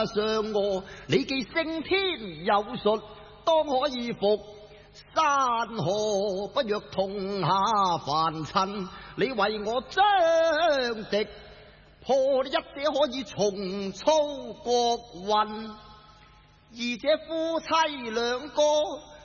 嫦娥，你既升天有術，當可以服山河，不若同下凡塵。你為我將敵破，一者可以重操國運，二者夫妻兩個